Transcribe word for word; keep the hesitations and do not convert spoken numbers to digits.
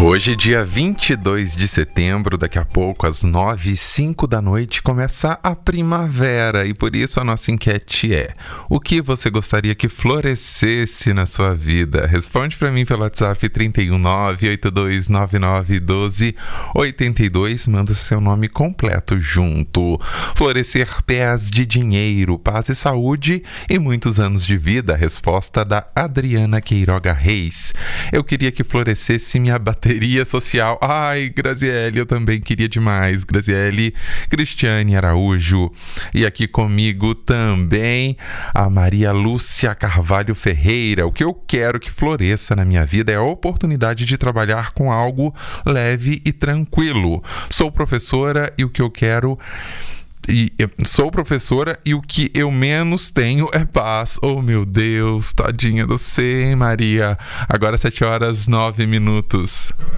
Hoje, dia vinte e dois de setembro, daqui a pouco, às nove e cinco da noite, começa a primavera e por isso a nossa enquete é: o que você gostaria que florescesse na sua vida? Responde para mim pelo WhatsApp trinta e um, nove oito dois nove nove um dois oito dois, manda seu nome completo junto. Florescer pés de dinheiro, paz e saúde e muitos anos de vida. Resposta da Adriana Queiroga Reis. Eu queria que florescesse minha bateria social. Ai, Graziele, eu também queria demais. Graziele Cristiane Araújo. E aqui comigo também a Maria Lúcia Carvalho Ferreira. O que eu quero que floresça na minha vida é a oportunidade de trabalhar com algo leve e tranquilo. Sou professora e o que eu quero... E eu sou professora e o que eu menos tenho é paz. Oh, meu Deus, tadinha do você, hein, Maria? Agora sete horas, nove minutos.